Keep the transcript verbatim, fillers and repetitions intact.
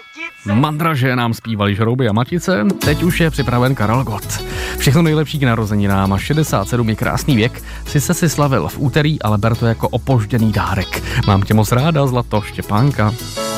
Mandraže nám zpívali Žrouby a Matice, teď už je připraven Karel Gott. Všechno nejlepší k narozeninám a šedesát sedm je krásný věk. Sice si slavil v úterý, ale ber to jako opožděný dárek. Mám tě moc ráda, Zlato, Štěpánka.